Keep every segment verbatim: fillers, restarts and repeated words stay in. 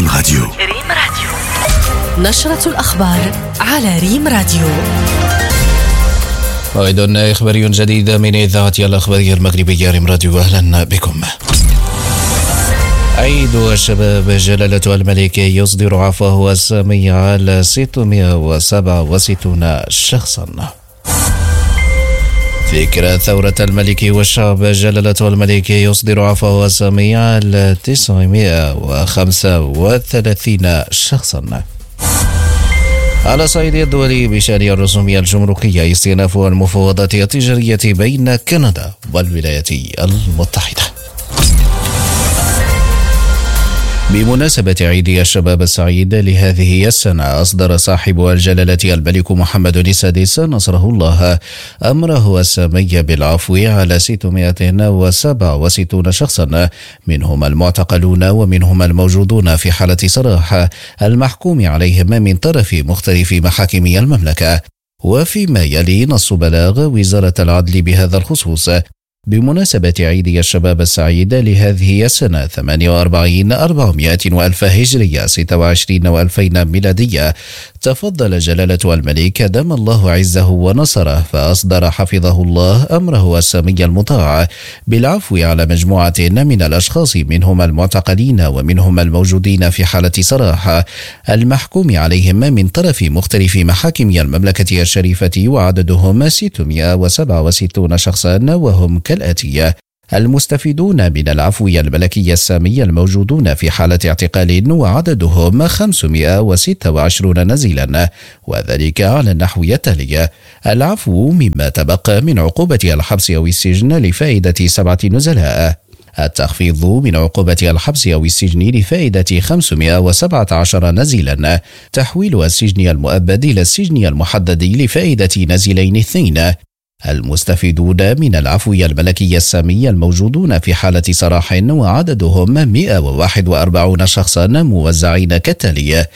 ريم راديو. ريم راديو، نشرة الأخبار على ريم راديو. موعد إخباري جديد من إذاعة الأخبارية المغربية ريم راديو، أهلا بكم. عيد الشباب جلالة الملك يصدر عفوه السامي على ستمائة وسبعة وستين شخصا. ذكرى ثورة الملك والشعب جلالة الملك يصدر عفوه السامي على تسعمائة وخمسة وثلاثين شخصا. على صعيد الدولي بشأن الرسوم الجمركية استئناف المفاوضات التجارية بين كندا والولايات المتحدة. بمناسبة عيد الشباب السعيد لهذه السنة، أصدر صاحب الجلالة الملك محمد السادس نصره الله أمره السامي بالعفو على ستمائة وسبعة وستين شخصا، منهم المعتقلون ومنهم الموجودون في حالة سراح المحكوم عليهم من طرف مختلف محاكم المملكة. وفيما يلي نص بلاغ وزارة العدل بهذا الخصوص بمناسبة عيد الشباب السعيد لهذه السنة ثمانية وأربعين أربعمائة وألف هجرية ستة وعشرين وألفين ميلادية، تفضل جلالة الملك دام الله عزه ونصره فأصدر حفظه الله أمره السامي المطاع بالعفو على مجموعة من الأشخاص، منهم المعتقلين ومنهم الموجودين في حالة سراح المحكوم عليهم من طرف مختلف محاكم المملكة الشريفة، وعددهم ستمائة وسبعة وستين شخصا، وهم الآتية: المستفيدون من العفو الملكي السامي الموجودون في حالة اعتقال وعددهم خمسمائة وستة وعشرين نزيلا، وذلك على النحو التالي: العفو مما تبقى من عقوبة الحبس أو السجن لفائدة سبعة نزلاء، التخفيض من عقوبة الحبس أو السجن لفائدة خمسمائة وسبعة عشر نزيلا، تحويل السجن المؤبد إلى السجن المحدد لفائدة نزيلين اثنين، المستفيدون من العفو الملكي السامي الموجودون في حالة سراح وعددهم مائة وواحد وأربعين شخصا موزعين كالتالي: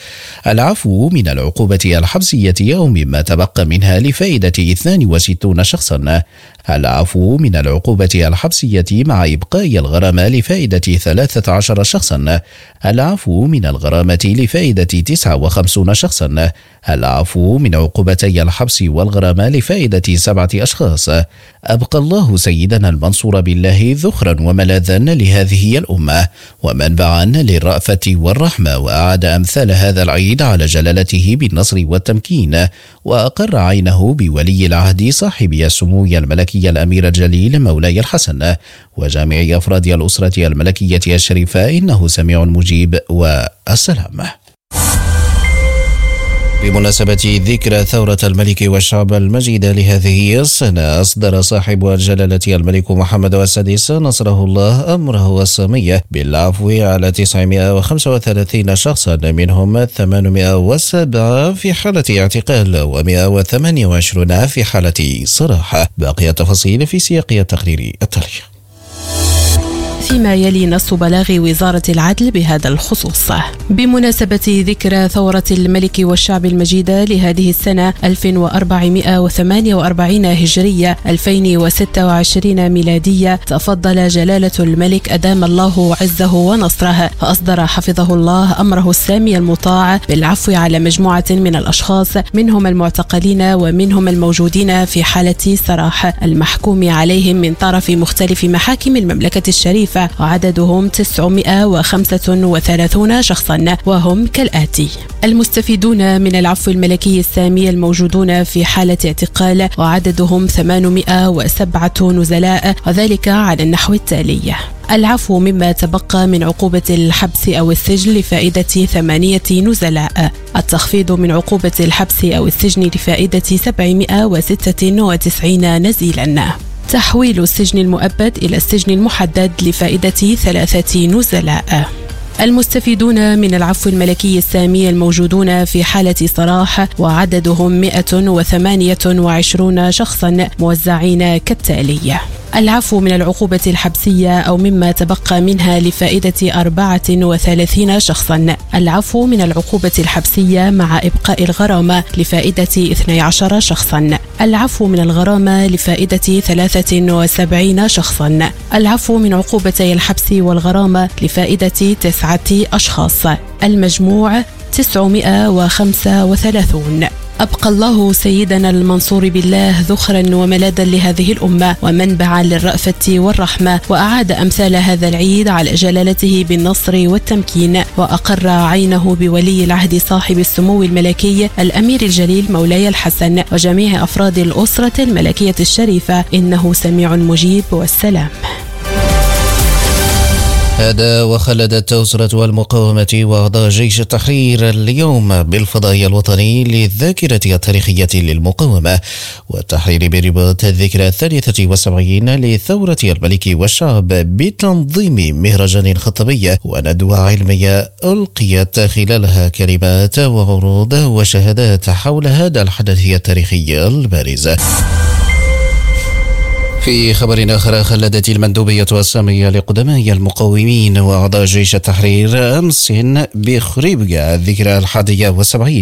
العفو من العقوبة الحبسية أو مما تبقى منها لفائدة اثنين وستين شخصا، العفو من العقوبة الحبسية مع إبقاء الغرامة لفائدة ثلاثة عشر شخصا، العفو من الغرامة لفائدة تسعة وخمسين شخصا، العفو من عقوبتي الحبس والغرامة لفائدة سبعة أشخاص. أبقى الله سيدنا المنصور بالله ذخرا وملاذا لهذه الأمة ومنبعا للرأفة والرحمة، وأعاد أمثال هذا العيد على جلالته بالنصر والتمكين، وأقر عينه بولي العهد صاحب السمو الملكي الأمير الجليل مولاي الحسن وجميع أفراد الأسرة الملكية الشريفة، إنه سميع مجيب، والسلام. بمناسبة ذكرى ثورة الملك والشعب المجيدة لهذه السنة، أصدر صاحب الجلالة الملك محمد السادس نصره الله أمره السامي بالعفو على تسعمائة وخمسة وثلاثين شخصا، منهم ثمانمائة وسبعة في حالة اعتقال ومائة وثمانية وعشرين في حالة سراح. باقي التفاصيل في سياق التقرير التالي. فيما يلي نص بلاغ وزارة العدل بهذا الخصوص بمناسبة ذكرى ثورة الملك والشعب المجيدة لهذه السنة ألف وأربعمائة وثمانية وأربعين هجرية ألفين وستة وعشرين ميلادية، تفضل جلالة الملك أدام الله عزه ونصره فأصدر حفظه الله أمره السامي المطاع بالعفو على مجموعة من الأشخاص، منهم المعتقلين ومنهم الموجودين في حالة سراح المحكوم عليهم من طرف مختلف محاكم المملكة الشريفة، وعددهم تسعمائة وخمسة وثلاثين شخصا، وهم كالآتي: المستفيدون من العفو الملكي السامي الموجودون في حالة اعتقال وعددهم ثمانمائة وسبعة نزلاء، وذلك على النحو التالي: العفو مما تبقى من عقوبة الحبس أو السجن لفائدة ثمانية نزلاء، التخفيض من عقوبة الحبس أو السجن لفائدة سبعمائة وستة وتسعين نزيلا، تحويل السجن المؤبد إلى السجن المحدد لفائدة ثلاثة نزلاء. المستفيدون من العفو الملكي السامي الموجودون في حالة سراح وعددهم مائة وثمانية وعشرين شخصا موزعين كالتالي: العفو من العقوبة الحبسية أو مما تبقى منها لفائدة أربعة وثلاثين شخصا. العفو من العقوبة الحبسية مع إبقاء الغرامة لفائدة اثني عشر شخصا. العفو من الغرامة لفائدة ثلاثة وسبعين شخصا. العفو من عقوبتي الحبس والغرامة لفائدة تسعة أشخاص. المجموع تسعمائة وخمسة وثلاثون. أبقى الله سيدنا المنصور بالله ذخرا وملاذا لهذه الأمة ومنبعا للرأفة والرحمة، وأعاد أمثال هذا العيد على جلالته بالنصر والتمكين، وأقر عينه بولي العهد صاحب السمو الملكي الأمير الجليل مولاي الحسن وجميع أفراد الأسرة الملكية الشريفة، إنه سميع مجيب، والسلام. هذا وخلدت أسرة المقاومة وأعضاء جيش التحرير اليوم بالفضاء الوطني للذاكرة التاريخية للمقاومة والتحرير برباط الذكرى الثالثة والسبعين لثورة الملك والشعب بتنظيم مهرجان خطبي وندوة علمية ألقيت خلالها كلمات وعروض وشهادات حول هذا الحدث التاريخي البارز. في خبر آخر، خلدت المندوبية السامية لقدماء المقاومين وأعضاء جيش التحرير أمس بخريبكا الذكرى الحادية والسبعين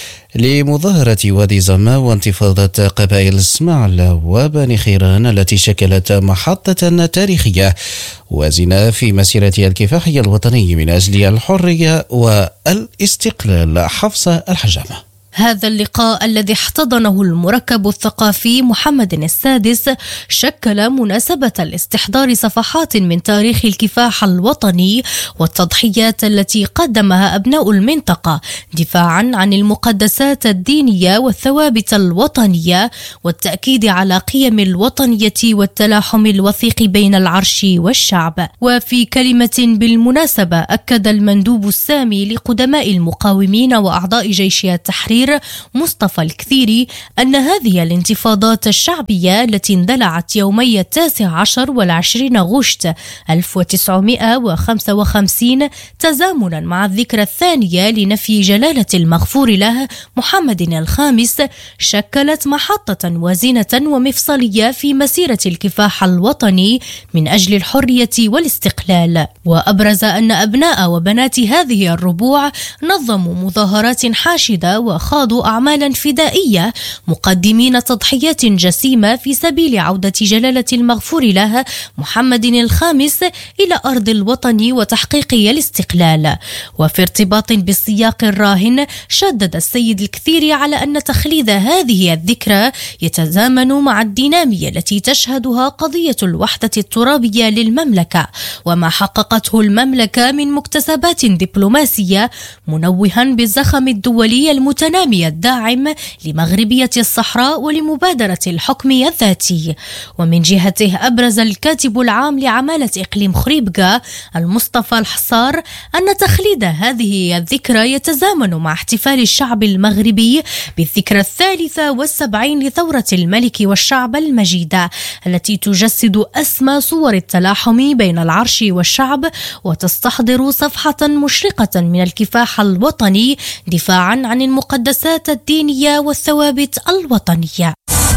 لمظاهرة وادي زما وانتفاضة قبائل اسماعيل وبني خيران التي شكلت محطة تاريخية وازنة في مسيرة الكفاح الوطني من أجل الحرية والاستقلال. حفصة الحجامة. هذا اللقاء الذي احتضنه المركب الثقافي محمد السادس شكل مناسبة لاستحضار صفحات من تاريخ الكفاح الوطني والتضحيات التي قدمها أبناء المنطقة دفاعا عن المقدسات الدينية والثوابت الوطنية والتأكيد على قيم الوطنية والتلاحم الوثيق بين العرش والشعب. وفي كلمة بالمناسبة أكد المندوب السامي لقدماء المقاومين وأعضاء جيش التحرير مصطفى الكثيري أن هذه الانتفاضات الشعبية التي اندلعت يومي التاسع عشر والعشرين غشت ألف وتسعمائة وخمسة وخمسين تزامنا مع الذكرى الثانية لنفي جلالة المغفور له محمد الخامس شكلت محطة وازنة ومفصلية في مسيرة الكفاح الوطني من أجل الحرية والاستقلال. وأبرز أن أبناء وبنات هذه الربوع نظموا مظاهرات حاشدة وخاضوا أعمالا فدائية مقدمين تضحيات جسيمة في سبيل عودة جلالة المغفور له محمد الخامس إلى أرض الوطن وتحقيق الاستقلال. وفي ارتباط بالسياق الراهن شدد السيد الكثيري على أن تخليد هذه الذكرى يتزامن مع الدينامية التي تشهدها قضية الوحدة الترابية للمملكة وما حققته المملكة من مكتسبات دبلوماسية، منوها بالزخم الدولي المتنامي الداعم لمغربية الصحراء ولمبادرة الحكم الذاتي. ومن جهته أبرز الكاتب العام لعمالة إقليم خريبكا المصطفى الحصار أن تخليد هذه الذكرى يتزامن مع احتفال الشعب المغربي بالذكرى الثالثة والسبعين لثورة الملك والشعب المجيدة التي تجسد أسمى صور التلاحم بين العرش والشعب وتستحضر صفحة مشرقة من الكفاح الوطني دفاعا عن المقدسات الدينية والثوابت الوطنية.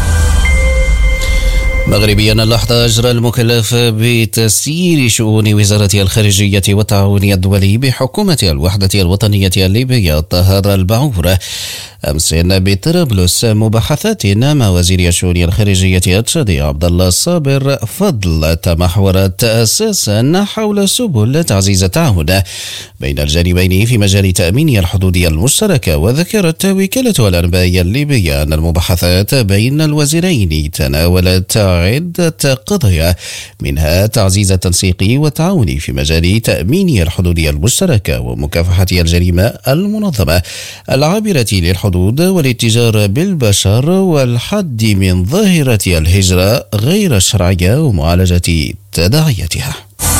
مغربيا اللحظة، أجرى المكلف بتسيير شؤون وزارة الخارجية والتعاون الدولي بحكومة الوحدة الوطنية الليبية طاهر البعور أمس بطرابلس مباحثات مع وزير الشؤون الخارجية التشادي عبد الله الصابر فضل تمحورت أساسا حول سبل تعزيز التعاون بين الجانبين في مجال تأمين الحدود المشتركة. وذكرت وكالة الأنباء الليبية أن المباحثات بين الوزيرين تناولت عدة قضايا منها تعزيز التنسيق والتعاون في مجال تأمين الحدود المشتركة ومكافحة الجريمة المنظمة العابرة للحدود والاتجار بالبشر والحد من ظاهرة الهجرة غير الشرعية ومعالجة تداعياتها.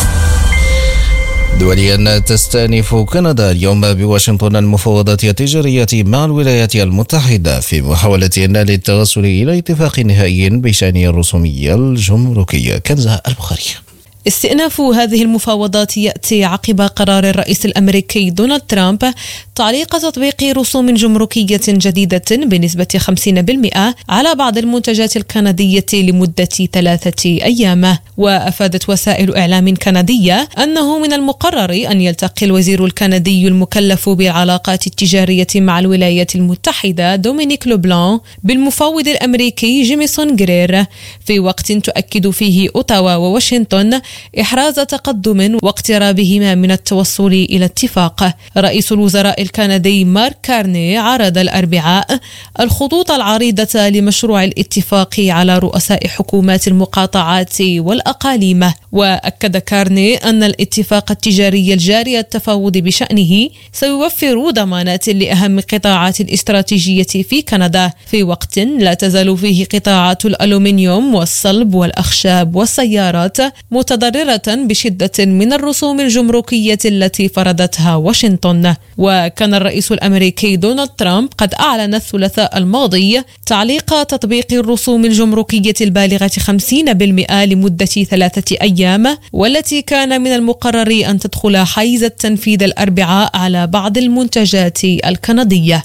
دوليا، تستأنف كندا اليوم بواشنطن المفاوضات التجارية مع الولايات المتحدة في محاولة للتوصل إلى اتفاق نهائي بشأن الرسومية الجمركية. كنزة البخاري. استئناف هذه المفاوضات يأتي عقب قرار الرئيس الأمريكي دونالد ترامب تعليق تطبيق رسوم جمركية جديدة بنسبة خمسين بالمئة على بعض المنتجات الكندية لمدة ثلاثة أيام. وأفادت وسائل إعلام كندية أنه من المقرر أن يلتقي الوزير الكندي المكلف بالعلاقات التجارية مع الولايات المتحدة دومينيك لوبلان بالمفوض الأمريكي جيميسون غرير، في وقت تؤكد فيه أوتاوا وواشنطن إحراز تقدم واقترابهما من التوصل إلى اتفاق. رئيس الوزراء الكندي مارك كارني عرض الأربعاء الخطوط العريضة لمشروع الاتفاق على رؤساء حكومات المقاطعات والأقاليم. وأكد كارني أن الاتفاق التجاري الجاري التفاوض بشأنه سيوفر ضمانات لأهم قطاعات الاستراتيجية في كندا، في وقت لا تزال فيه قطاعات الألومنيوم والصلب والأخشاب والسيارات متضررة بشدة من الرسوم الجمركية التي فرضتها واشنطن. وكان الرئيس الأمريكي دونالد ترامب قد أعلن الثلاثاء الماضي تعليق تطبيق الرسوم الجمركية البالغة خمسين بالمئة لمدة ثلاثة أيام، والتي كان من المقرر أن تدخل حيز التنفيذ الأربعاء على بعض المنتجات الكندية.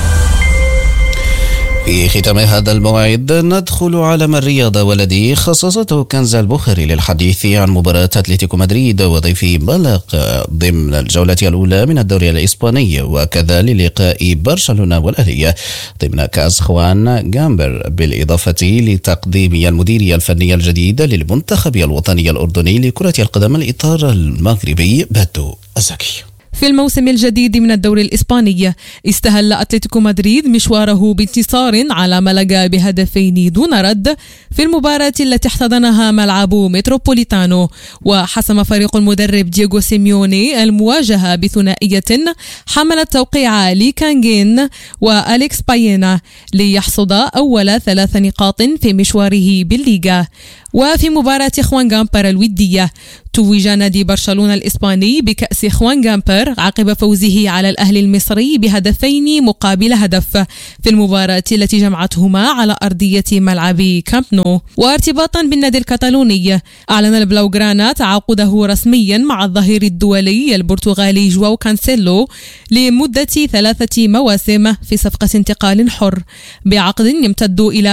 في ختام هذا الموعد ندخل عالم الرياضة والذي خصصته كنز البخاري للحديث عن مباراة أتلتيكو مدريد وضيفه مالاغا ضمن الجولة الأولى من الدوري الإسباني، وكذا للقاء برشلونة والأهلي ضمن كأس خوان جامبر، بالإضافة لتقديم المدير الفني الجديد للمنتخب الوطني الأردني لكرة القدم الإطار المغربي بدو الزكي. في الموسم الجديد من الدوري الإسباني استهل أتلتيكو مدريد مشواره بانتصار على مالاغا بهدفين دون رد في المباراة التي احتضنها ملعب متروبوليتانو، وحسم فريق المدرب دييغو سيميوني المواجهة بثنائية حملت توقيع لي كانجين وأليكس باينا ليحصد أول ثلاث نقاط في مشواره بالليغا. وفي مباراة خوان جامبر الودية توج نادي برشلونة الإسباني بكأس خوان جامبر عقب فوزه على الأهلي المصري بهدفين مقابل هدف في المباراة التي جمعتهما على أرضية ملعب كامب نو. وارتباطا بالنادي الكتالوني أعلن البلاوغرانا تعاقده رسميا مع الظهير الدولي البرتغالي جواو كانسيلو لمدة ثلاثة مواسم في صفقة انتقال حر بعقد يمتد إلى